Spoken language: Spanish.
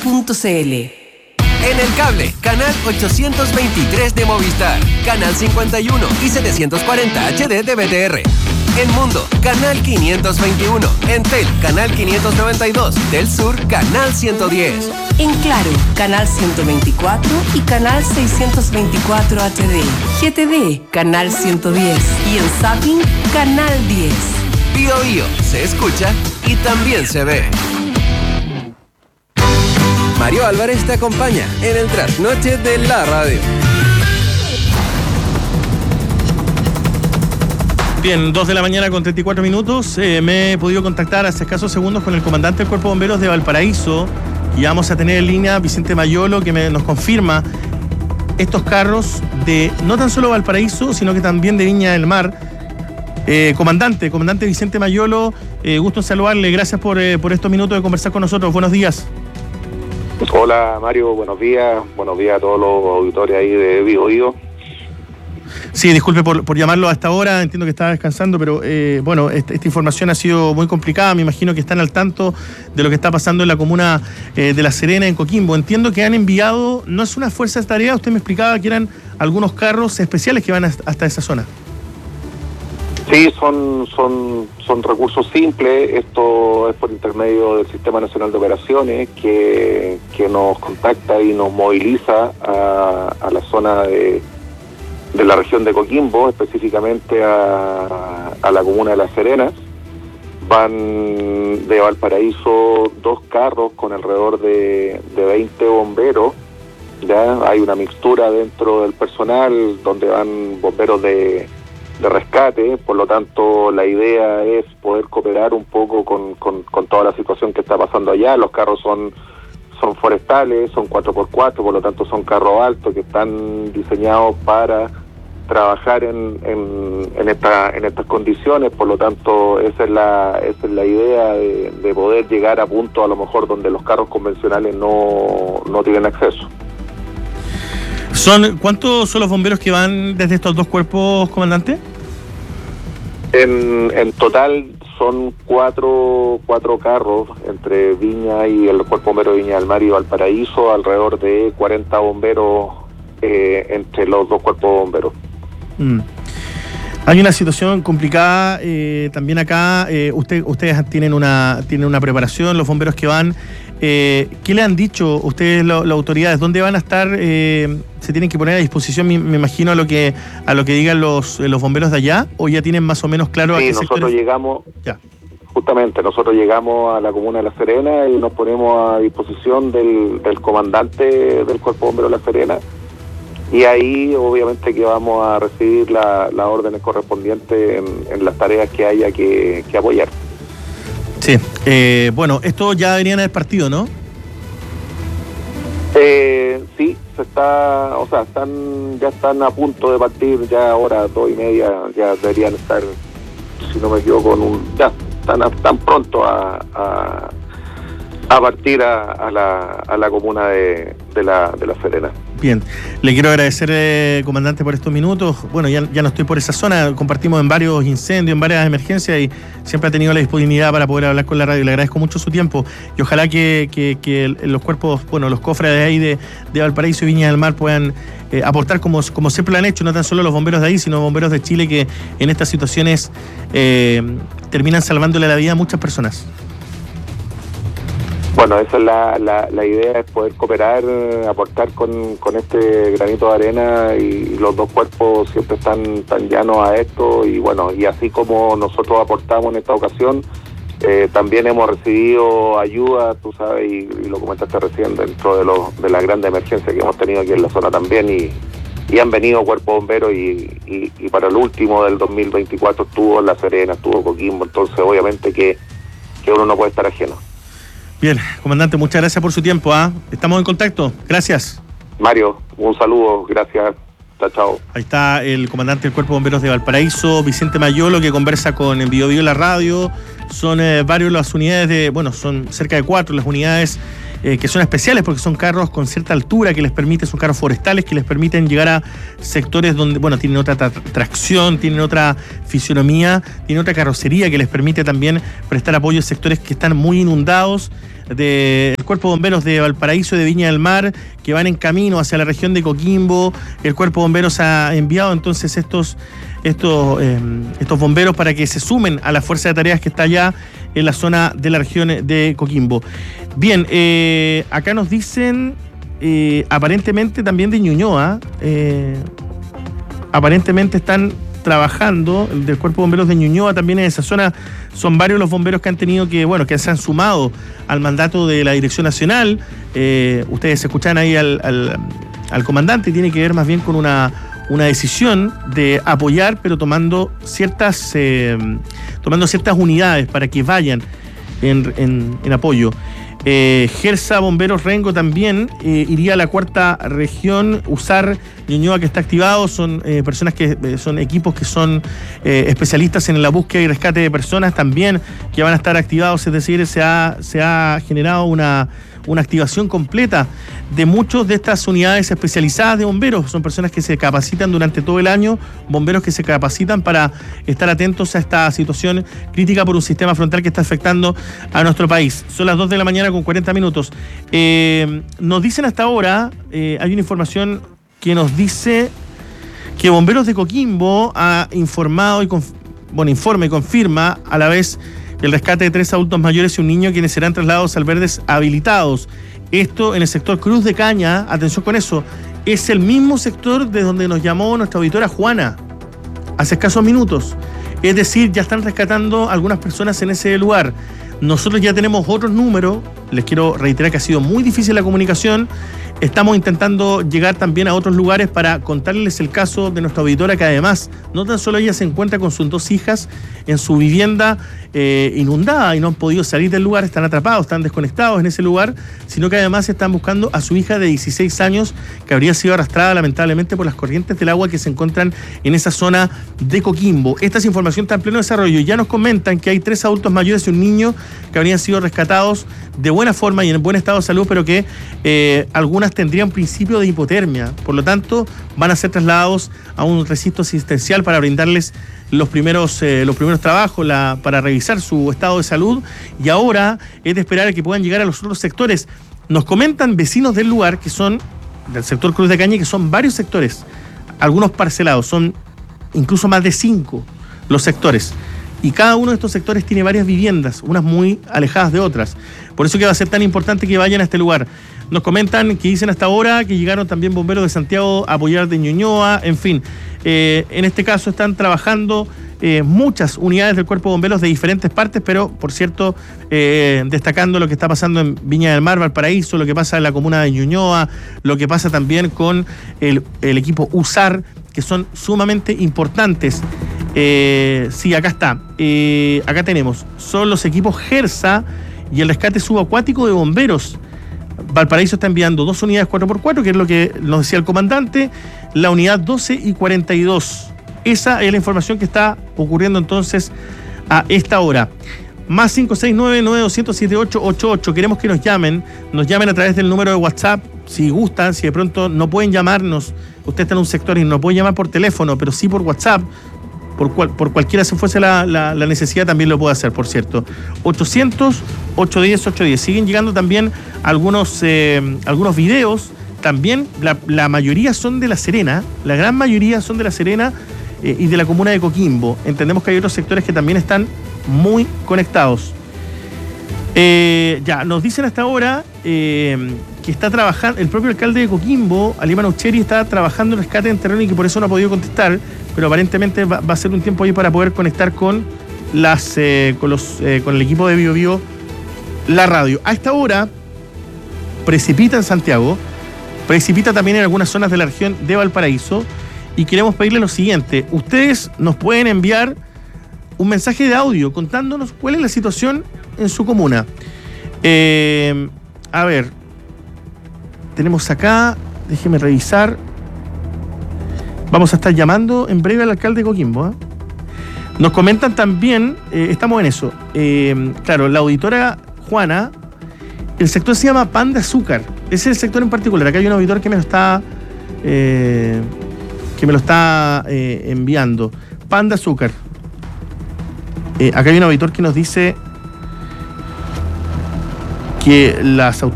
En el cable, canal 823 de Movistar, canal 51 y 740 HD de BTR. En Mundo, canal 521. Entel, canal 592. Del Sur, canal 110. En Claro, canal 124 y canal 624 HD. GTV, canal 110. Y en Zapping, canal 10. Bio Bio, se escucha y también se ve. Mario Álvarez te acompaña en el trasnoche de la radio. Bien, 2 de la mañana con 34 minutos. Me he podido contactar hace escasos segundos con el comandante del Cuerpo de Bomberos de Valparaíso y vamos a tener en línea Vicente Mayolo, que nos confirma estos carros de no tan solo Valparaíso, sino que también de Viña del Mar. Comandante Vicente Mayolo, gusto en saludarle. Gracias por estos minutos de conversar con nosotros. Buenos días. Hola Mario, buenos días a todos los auditores ahí de Bio Bio. Sí, disculpe por llamarlo a esta hora, entiendo que estaba descansando, pero esta información ha sido muy complicada. Me imagino que están al tanto de lo que está pasando en la comuna de La Serena, en Coquimbo. Entiendo que han enviado, no es una fuerza de tarea, usted me explicaba que eran algunos carros especiales que van hasta esa zona. Sí, son recursos simples. Esto es por intermedio del Sistema Nacional de Operaciones que nos contacta y nos moviliza a la zona de la región de Coquimbo, específicamente a la comuna de La Serena. Van de Valparaíso 2 carros con alrededor de 20 bomberos. Ya hay una mixtura dentro del personal donde van bomberos de rescate, por lo tanto la idea es poder cooperar un poco con toda la situación que está pasando allá. Los carros son forestales, son 4x4, por lo tanto son carros altos que están diseñados para trabajar en estas condiciones, por lo tanto esa es la idea de poder llegar a puntos a lo mejor donde los carros convencionales no tienen acceso. ¿Cuántos son los bomberos que van desde estos 2 cuerpos, comandante? En total son cuatro carros entre Viña y el Cuerpo Bombero de Viña del Mar y Valparaíso, alrededor de 40 bomberos entre los 2 cuerpos de bomberos. Hay una situación complicada también acá. Ustedes tienen una preparación, los bomberos que van. ¿Qué le han dicho ustedes, las autoridades? ¿Dónde van a estar? ¿Se tienen que poner a disposición, me imagino, a lo que digan los bomberos de allá? ¿O ya tienen más o menos claro? Sí, nosotros llegamos a la comuna de La Serena y nos ponemos a disposición del comandante del Cuerpo Bombero de La Serena. Y ahí obviamente que vamos a recibir las órdenes correspondientes en las tareas que haya que apoyar. Sí, esto ya deberían haber partido, ¿no? Sí, ya están a punto de partir, ya ahora 2:30, ya deberían estar, si no me equivoco, están pronto a partir a la comuna de la Serena. Bien, le quiero agradecer, comandante, por estos minutos. Bueno, ya no estoy por esa zona, compartimos en varios incendios, en varias emergencias y siempre ha tenido la disponibilidad para poder hablar con la radio. Le agradezco mucho su tiempo y ojalá que los cuerpos, los cofres de ahí de Valparaíso y Viña del Mar puedan aportar como siempre lo han hecho, no tan solo los bomberos de ahí, sino bomberos de Chile que en estas situaciones terminan salvándole la vida a muchas personas. Bueno, esa es la idea, es poder cooperar, aportar con este granito de arena, y los 2 cuerpos siempre están tan llanos a esto, y bueno, y así como nosotros aportamos en esta ocasión, también hemos recibido ayuda, tú sabes, y lo comentaste recién, dentro de la grande emergencia que hemos tenido aquí en la zona también, y han venido cuerpos bomberos y para el último del 2024 estuvo La Serena, estuvo Coquimbo, entonces obviamente que uno no puede estar ajeno. Bien, comandante, muchas gracias por su tiempo. Estamos en contacto. Gracias. Mario, un saludo. Gracias. Chao. Ahí está el comandante del Cuerpo de Bomberos de Valparaíso, Vicente Mayolo, que conversa con Bio Bio la radio. Son varios las unidades son cerca de 4 las unidades que son especiales porque son carros con cierta altura que les permite, son carros forestales que les permiten llegar a sectores donde, tienen otra tracción, tienen otra fisionomía, tienen otra carrocería que les permite también prestar apoyo a sectores que están muy inundados. del Cuerpo de Bomberos de Valparaíso y de Viña del Mar, que van en camino hacia la región de Coquimbo. El Cuerpo de Bomberos ha enviado entonces estos bomberos para que se sumen a la fuerza de tareas que está allá en la zona de la región de Coquimbo. Bien, acá nos dicen aparentemente también de Ñuñoa, aparentemente están trabajando del Cuerpo de Bomberos de Ñuñoa también en esa zona. Son varios los bomberos que han tenido que se han sumado al mandato de la Dirección Nacional. Ustedes escuchan ahí al comandante, tiene que ver más bien con una decisión de apoyar, pero tomando ciertas unidades para que vayan en apoyo. Gersa Bomberos Rengo también iría a la cuarta región. USAR Ñuñoa, que está activado, son personas que son equipos que son especialistas en la búsqueda y rescate de personas también, que van a estar activados. Es decir, se ha generado una activación completa de muchas de estas unidades especializadas de bomberos. Son personas que se capacitan durante todo el año, bomberos que se capacitan para estar atentos a esta situación crítica por un sistema frontal que está afectando a nuestro país. Son las 2 de la mañana con 40 minutos. Nos dicen hasta ahora, hay una información que nos dice que Bomberos de Coquimbo ha informado informa y confirma a la vez el rescate de 3 adultos mayores y un niño, quienes serán trasladados a albergues habilitados. Esto en el sector Cruz de Caña, atención con eso, es el mismo sector de donde nos llamó nuestra auditora Juana hace escasos minutos. Es decir, ya están rescatando algunas personas en ese lugar. Nosotros ya tenemos otros números, les quiero reiterar que ha sido muy difícil la comunicación. Estamos intentando llegar también a otros lugares para contarles el caso de nuestra auditora, que además no tan solo ella se encuentra con sus 2 hijas en su vivienda inundada y no han podido salir del lugar, están atrapados, están desconectados en ese lugar, sino que además están buscando a su hija de 16 años que habría sido arrastrada lamentablemente por las corrientes del agua que se encuentran en esa zona de Coquimbo. Esta información está en pleno desarrollo y ya nos comentan que hay 3 adultos mayores y un niño que habrían sido rescatados de buena forma y en buen estado de salud, pero que algunas tendrían principio de hipotermia. Por lo tanto, van a ser trasladados a un recinto asistencial para brindarles los primeros trabajos para revisar su estado de salud, y ahora es de esperar a que puedan llegar a los otros sectores. Nos comentan vecinos del lugar, que son del sector Cruz de Caña, que son varios sectores, algunos parcelados, son incluso más de 5 los sectores. Y cada uno de estos sectores tiene varias viviendas, unas muy alejadas de otras. Por eso que va a ser tan importante que vayan a este lugar. Nos comentan que dicen hasta ahora que llegaron también bomberos de Santiago a apoyar de Ñuñoa, en fin. En este caso están trabajando muchas unidades del Cuerpo de Bomberos de diferentes partes, pero, por cierto, destacando lo que está pasando en Viña del Mar, Valparaíso, lo que pasa en la comuna de Ñuñoa, lo que pasa también con el equipo USAR, que son sumamente importantes. Sí, acá está. Acá tenemos. Son los equipos Gersa y el rescate subacuático de bomberos. Valparaíso está enviando 2 unidades 4x4, que es lo que nos decía el comandante, la unidad 12 y 42. Esa es la información que está ocurriendo entonces a esta hora. Más 569-9200-7888. Queremos que nos llamen a través del número de WhatsApp, si gustan, si de pronto no pueden llamarnos. Usted está en un sector y no puede llamar por teléfono, pero sí por WhatsApp. Por cualquiera si fuese la necesidad, también lo puede hacer, por cierto. 800-810-810. Siguen llegando también algunos videos. También la mayoría son de La Serena. La gran mayoría son de La Serena y de la comuna de Coquimbo. Entendemos que hay otros sectores que también están muy conectados. Ya, nos dicen hasta ahora que está trabajando, el propio alcalde de Coquimbo, Aníbal Ucheri, está trabajando en rescate en terreno y que por eso no ha podido contestar, pero aparentemente va a ser un tiempo ahí para poder conectar con el equipo de Bio Bio, la radio. A esta hora precipita en Santiago, precipita también en algunas zonas de la región de Valparaíso, y queremos pedirle lo siguiente: ustedes nos pueden enviar un mensaje de audio contándonos cuál es la situación en su comuna. A ver, tenemos acá, déjeme revisar. Vamos a estar llamando en breve al alcalde de Coquimbo. Nos comentan también, estamos en eso. Claro, la auditora Juana, el sector se llama Pan de Azúcar. Ese es el sector en particular. Acá hay un auditor que me lo está enviando. Pan de Azúcar. Acá hay un auditor que nos dice que las autoridades